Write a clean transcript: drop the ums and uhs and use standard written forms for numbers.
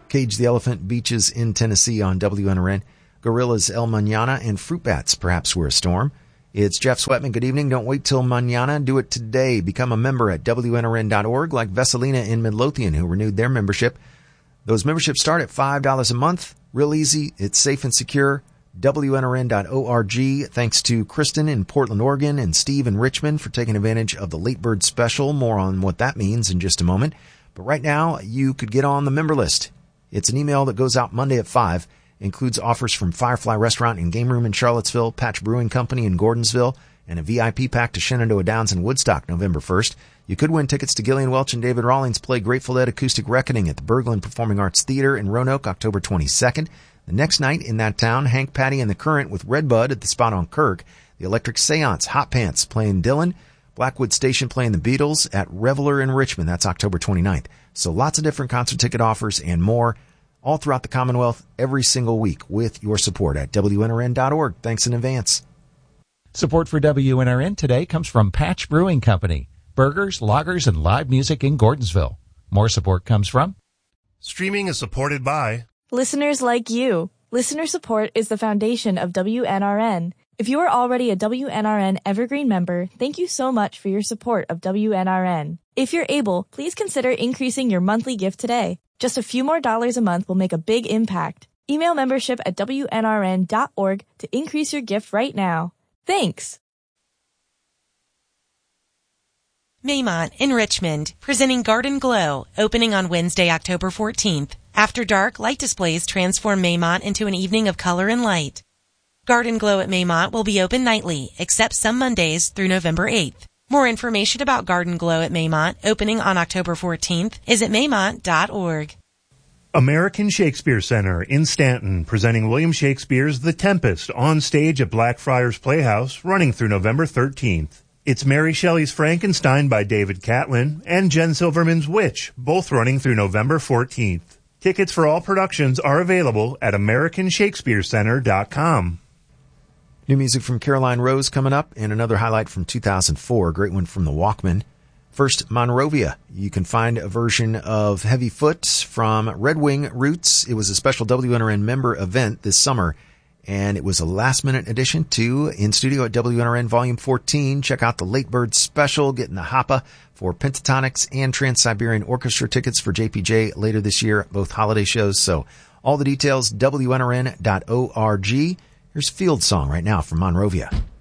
Cage the Elephant, Beaches in Tennessee on WNRN. Gorillas El Mañana, and Fruit Bats, Perhaps We're a Storm. It's Jeff Sweatman. Good evening. Don't wait till mañana. Do it today. Become a member at WNRN.org like Veselina in Midlothian, who renewed their membership. Those memberships start at $5 a month. Real easy. It's safe and secure. WNRN.org. Thanks to Kristen in Portland, Oregon, and Steve in Richmond for taking advantage of the Late Bird Special. More on what that means in just a moment. But right now, you could get on the member list. It's an email that goes out Monday at 5. Includes offers from Firefly Restaurant and Game Room in Charlottesville, Patch Brewing Company in Gordonsville, and a VIP pack to Shenandoah Downs in Woodstock November 1st. You could win tickets to Gillian Welch and David Rawlings play Grateful Dead Acoustic Reckoning at the Berglund Performing Arts Theater in Roanoke, October 22nd. The next night in that town, Hank Patty and the Current with Redbud at the Spot on Kirk. The Electric Seance, Hot Pants playing Dylan. Blackwood Station playing the Beatles at Reveler in Richmond. That's October 29th. So lots of different concert ticket offers and more all throughout the Commonwealth every single week with your support at WNRN.org. Thanks in advance. Support for WNRN today comes from Patch Brewing Company. Burgers, lagers, and live music in Gordonsville. More support comes from Streaming is supported by listeners like you. Listener support is the foundation of WNRN. If you are already a WNRN Evergreen member, thank you so much for your support of WNRN. If you're able, please consider increasing your monthly gift today. Just a few more dollars a month will make a big impact. Email membership at WNRN.org to increase your gift right now. Thanks. Maymont in Richmond, presenting Garden Glow, opening on Wednesday, October 14th. After dark, light displays transform Maymont into an evening of color and light. Garden Glow at Maymont will be open nightly, except some Mondays through November 8th. More information about Garden Glow at Maymont, opening on October 14th, is at maymont.org. American Shakespeare Center in Stanton, presenting William Shakespeare's The Tempest on stage at Blackfriars Playhouse, running through November 13th. It's Mary Shelley's Frankenstein by David Catlin and Jen Silverman's Witch, both running through November 14th. Tickets for all productions are available at AmericanShakespeareCenter.com. New music from Caroline Rose coming up, and another highlight from 2004, a great one from the Walkmen. First, Monrovia. You can find a version of Heavy Foot from Red Wing Roots. It was a special WNRN member event this summer, and it was a last-minute addition to In Studio at WNRN Volume 14. Check out the Late Bird Special, getting the Hoppa for Pentatonics and Trans-Siberian Orchestra tickets for JPJ later this year, both holiday shows. So all the details, WNRN.org. Here's Field Song right now from Monrovia.